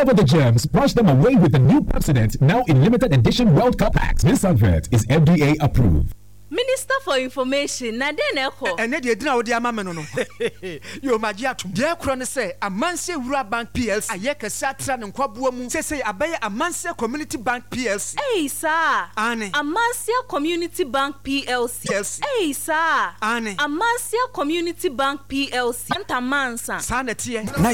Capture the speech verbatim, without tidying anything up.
over the germs, brush them away with the new Pepsodent, now in limited edition World Cup packs. This advert is F D A approved. Minister for Information, na den eko. Ene de dina odi amama no no. Yo maji atum. De kro ne say Amanse Wura Bank P L C aye kese atra ne nkwaboa mu. Say say abaye Amanse Community Bank P L C. Hey sir. Ane. Amanse Community Bank P L C. P L C. Hey sir. Ane. Amanse Community Bank P L C. Anta mansa. Sa na tie.